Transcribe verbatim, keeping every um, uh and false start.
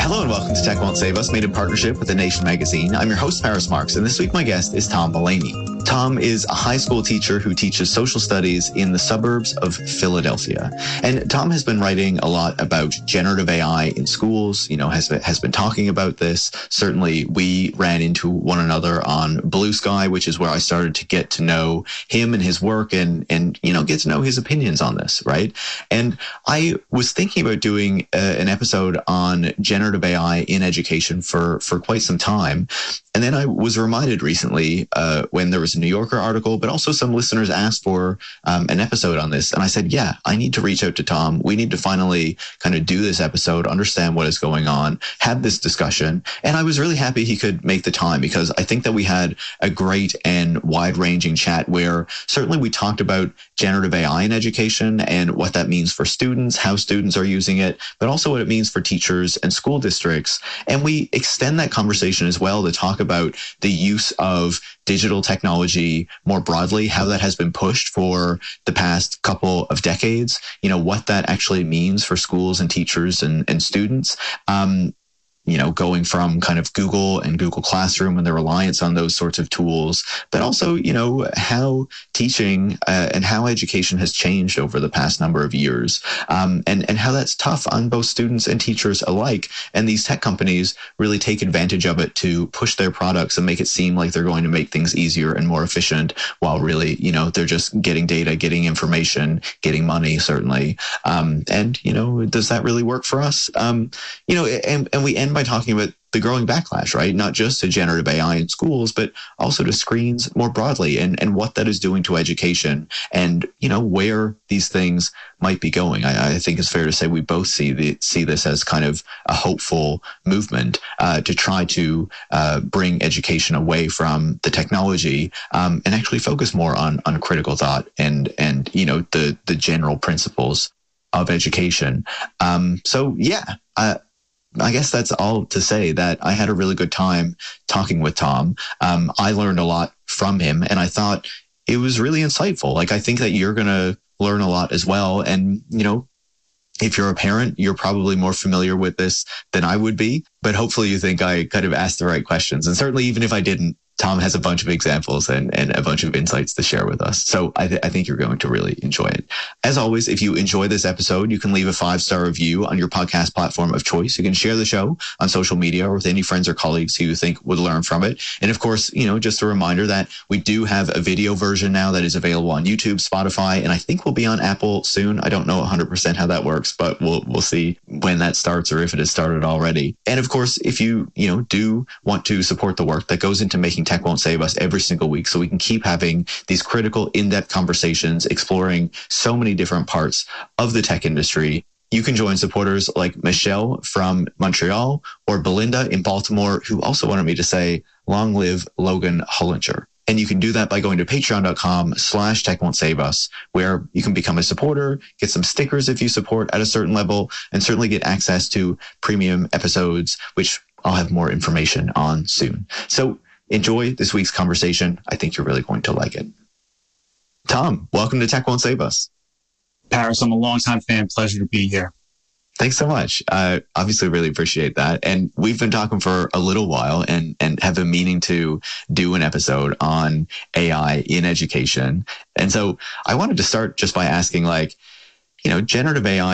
Hello and welcome to Tech Won't Save Us, made in partnership with The Nation magazine. I'm your host, Paris Marks, and this week my guest is Tom Mullaney. Tom is a high school teacher who teaches social studies in the suburbs of Philadelphia. And Tom has been writing a lot about generative A I in schools, you know, has, has been talking about this. Certainly, we ran into one another on Blue Sky, which is where I started to get to know him and his work and, and you know, get to know his opinions on this, right? And I was thinking about doing uh, an episode on generative A I in education for, for quite some time. And then I was reminded recently uh, when there was a New Yorker article, but also some listeners asked for um, an episode on this. And I said, yeah, I need to reach out to Tom. We need to finally kind of do this episode, understand what is going on, have this discussion. And I was really happy he could make the time because I think that we had a great and wide-ranging chat where certainly we talked about generative A I in education and what that means for students, how students are using it, but also what it means for teachers and school districts. And we extend that conversation as well to talk about the use of digital technology more broadly, how that has been pushed for the past couple of decades, you know, what that actually means for schools and teachers and, and students. Um, you know, going from kind of Google and Google Classroom and the reliance on those sorts of tools, but also, you know, how teaching uh, and how education has changed over the past number of years, um, and, and how that's tough on both students and teachers alike. And these tech companies really take advantage of it to push their products and make it seem like they're going to make things easier and more efficient, while really, you know, they're just getting data, getting information, getting money, certainly. Um, and, you know, does that really work for us? Um, you know, and, and we end by talking about the growing backlash, right? Not just to generative A I in schools, but also to screens more broadly and, and what that is doing to education and, you know, where these things might be going. I, I think it's fair to say we both see the, see this as kind of a hopeful movement uh, to try to uh, bring education away from the technology um, and actually focus more on, on critical thought and, and, you know, the, the general principles of education. Um, so, yeah, uh, I guess that's all to say that I had a really good time talking with Tom. Um, I learned a lot from him and I thought it was really insightful. Like, I think that you're going to learn a lot as well. And, you know, if you're a parent, you're probably more familiar with this than I would be, but hopefully you think I kind of asked the right questions. And certainly even if I didn't, Tom has a bunch of examples and, and a bunch of insights to share with us. So I, th- I think you're going to really enjoy it. As always, if you enjoy this episode, you can leave a five-star review on your podcast platform of choice. You can share the show on social media or with any friends or colleagues who you think would learn from it. And of course, you know, just a reminder that we do have a video version now that is available on YouTube, Spotify, and I think we'll be on Apple soon. I don't know one hundred percent how that works, but we'll we'll see when that starts or if it has started already. And of course, if you, you know, do want to support the work that goes into making Tech Won't Save Us every single week so we can keep having these critical, in-depth conversations exploring so many different parts of the tech industry, you can join supporters like Michelle from Montreal or Belinda in Baltimore, who also wanted me to say, long live Logan Hollinger. And you can do that by going to patreon.com slash tech won't save us, where you can become a supporter, get some stickers if you support at a certain level, and certainly get access to premium episodes, which I'll have more information on soon. So enjoy this week's conversation. I think you're really going to like it. Tom, welcome to Tech Won't Save Us. Paris, I'm a longtime fan. Pleasure to be here. Thanks so much. Uh, obviously, really appreciate that. And we've been talking for a little while and, and have been meaning to do an episode on A I in education. And so I wanted to start just by asking, like, you know, generative A I